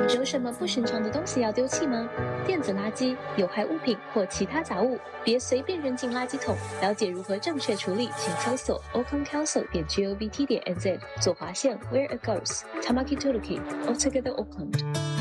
有什么不寻常的东西要丢弃吗？电子垃圾、有害物品或其他杂物，别随便扔进垃圾桶。了解如何正确处理，请搜索 oaklandcouncil.govt.nz 左划线 Where it goes Tamaki Turuki Altogether Auckland。